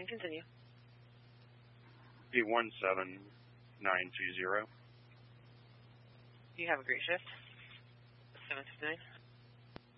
and continue. P17920. You have a great shift. 759.